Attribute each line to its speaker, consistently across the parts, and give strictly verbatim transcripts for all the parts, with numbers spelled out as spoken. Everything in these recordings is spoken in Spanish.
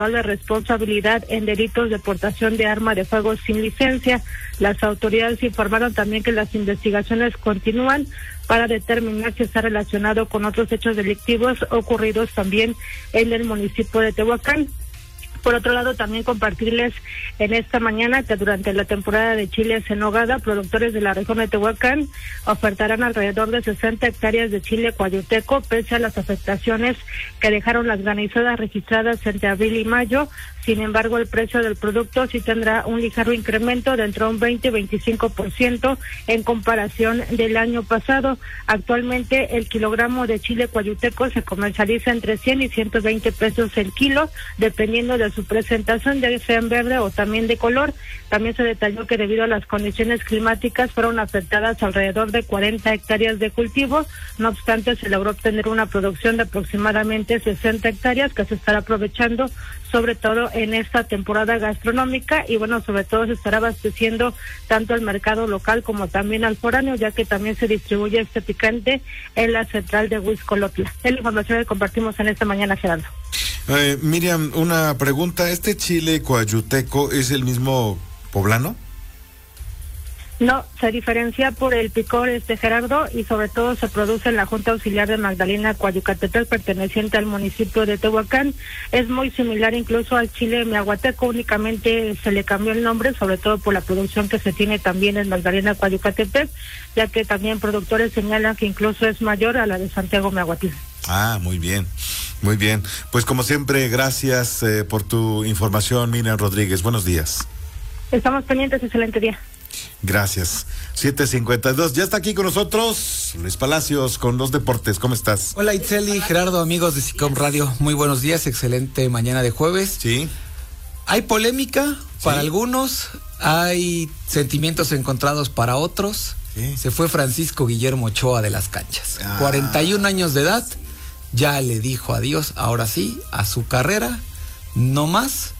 Speaker 1: de responsabilidad en delitos de portación de arma de fuego sin licencia. Las autoridades informaron también que las investigaciones continúan para determinar si está relacionado con otros hechos delictivos ocurridos también en el municipio de Tehuacán. Por otro lado, también compartirles en esta mañana que durante la temporada de chiles en nogada, productores de la región de Tehuacán ofertarán alrededor de sesenta hectáreas de chile cuayuteco, pese a las afectaciones que dejaron las granizadas registradas entre abril y mayo. Sin embargo, el precio del producto sí tendrá un ligero incremento de entre un veinte y veinticinco por ciento en comparación del año pasado. Actualmente, el kilogramo de chile cuayuteco se comercializa entre cien y ciento veinte pesos el kilo, dependiendo de su presentación, ya sea en verde o también de color. También se detalló que debido a las condiciones climáticas fueron afectadas alrededor de cuarenta hectáreas de cultivo. No obstante, se logró obtener una producción de aproximadamente sesenta hectáreas que se estará aprovechando sobre todo en esta temporada gastronómica, y bueno, sobre todo se estará abasteciendo tanto al mercado local como también al foráneo, ya que también se distribuye este picante en la central de Huixcolotla. Es la información que compartimos en esta mañana, Gerardo.
Speaker 2: Eh, Miriam, una pregunta, ¿este chile coayuteco es el mismo poblano?
Speaker 1: No, se diferencia por el picor, este Gerardo, y sobre todo se produce en la Junta Auxiliar de Magdalena Coayucatepec, perteneciente al municipio de Tehuacán. Es muy similar incluso al chile miahuateco, únicamente se le cambió el nombre, sobre todo por la producción que se tiene también en Magdalena Coayucatepec, ya que también productores señalan que incluso es mayor a la de Santiago Miahuatlán.
Speaker 2: Ah, muy bien, muy bien. Pues como siempre, gracias eh, por tu información, Miriam Rodríguez. Buenos días.
Speaker 1: Estamos pendientes, excelente día.
Speaker 2: Gracias. siete cincuenta y dos. Ya está aquí con nosotros Luis Palacios con los deportes. ¿Cómo estás?
Speaker 3: Hola, Itzeli, Gerardo, amigos de SICOM Radio. Muy buenos días, excelente mañana de jueves.
Speaker 2: Sí.
Speaker 3: Hay polémica
Speaker 2: sí.
Speaker 3: para algunos, hay sentimientos encontrados para otros.
Speaker 2: Sí.
Speaker 3: Se fue Francisco Guillermo Ochoa de las canchas.
Speaker 2: Ah.
Speaker 3: cuarenta y un años de edad, ya le dijo adiós, ahora sí, a su carrera. No más.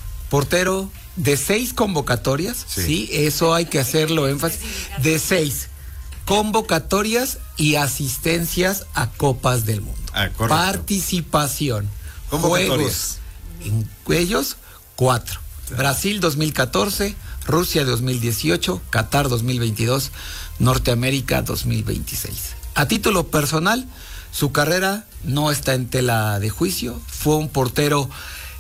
Speaker 3: Portero de seis convocatorias, sí. sí, eso hay que hacerlo énfasis, de seis convocatorias y asistencias a Copas del Mundo.
Speaker 2: Ah,
Speaker 3: participación, juegos, en ellos cuatro. Sí. Brasil dos mil catorce, Rusia dos mil dieciocho, Qatar dos mil veintidós, Norteamérica dos mil veintiséis. A título personal, su carrera no está en tela de juicio, fue un portero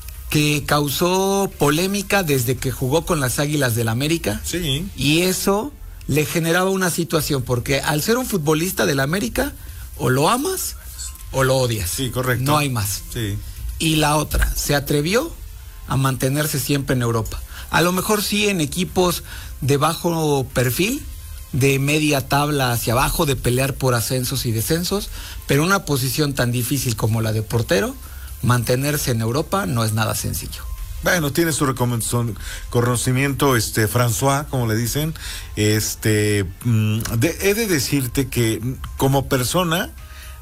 Speaker 3: que causó polémica desde que jugó con las Águilas del América.
Speaker 2: Sí.
Speaker 3: Y eso le generaba una situación, porque al ser un futbolista del América, o lo amas o lo odias.
Speaker 2: Sí, correcto.
Speaker 3: No hay más.
Speaker 2: Sí.
Speaker 3: Y la otra, se atrevió a mantenerse siempre en Europa. A lo mejor sí en equipos de bajo perfil, de media tabla hacia abajo, de pelear por ascensos y descensos, pero una posición tan difícil como la de portero, mantenerse en Europa no es nada sencillo.
Speaker 2: Bueno, tiene su reconocimiento, este, François, como le dicen. Este, de, he de decirte que como persona,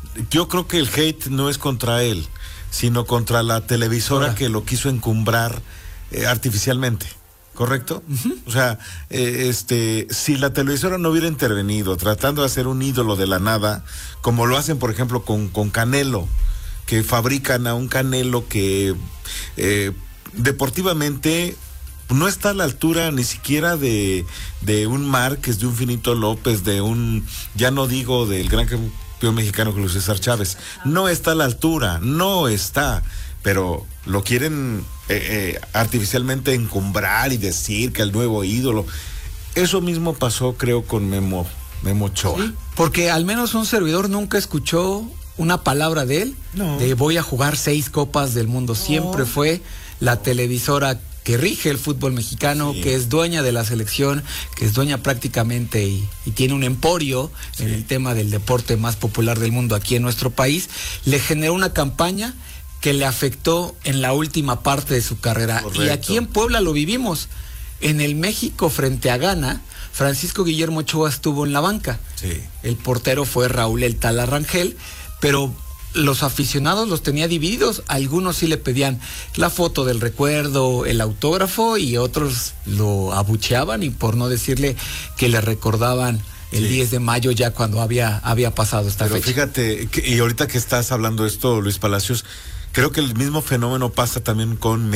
Speaker 2: yo creo que el hate no es contra él, sino contra la televisora. Ahora. Que lo quiso encumbrar eh, artificialmente. ¿Correcto? Uh-huh. O sea, eh, este, si la televisora no hubiera intervenido tratando de hacer un ídolo de la nada, como lo hacen, por ejemplo, con, con Canelo, que fabrican a un Canelo que eh, deportivamente no está a la altura ni siquiera de, de un Márquez, de un Finito López, de un, ya no digo del gran campeón mexicano Julio César Chávez, no está a la altura, no está, pero lo quieren eh, eh, artificialmente encumbrar y decir que el nuevo ídolo. Eso mismo pasó, creo, con Memo, Memo Ochoa.
Speaker 3: Sí, porque al menos un servidor nunca escuchó una palabra de él, no. de voy a jugar seis copas del mundo. No. Siempre fue la televisora que rige el fútbol mexicano, sí. que es dueña de la selección, que es dueña prácticamente y, y tiene un emporio sí. en el tema del deporte más popular del mundo aquí en nuestro país. Le generó una campaña que le afectó en la última parte de su carrera. Correcto. Y aquí en Puebla lo vivimos. En el México frente a Ghana, Francisco Guillermo Ochoa estuvo en la banca.
Speaker 2: Sí.
Speaker 3: El portero fue Raúl El Tala Rangel, pero los aficionados los tenía divididos. Algunos sí le pedían la foto del recuerdo, el autógrafo, y otros lo abucheaban, y por no decirle que le recordaban el sí. diez de mayo ya cuando había, había pasado esta
Speaker 2: pero
Speaker 3: fecha.
Speaker 2: Fíjate, que, y ahorita que estás hablando de esto, Luis Palacios, creo que el mismo fenómeno pasa también con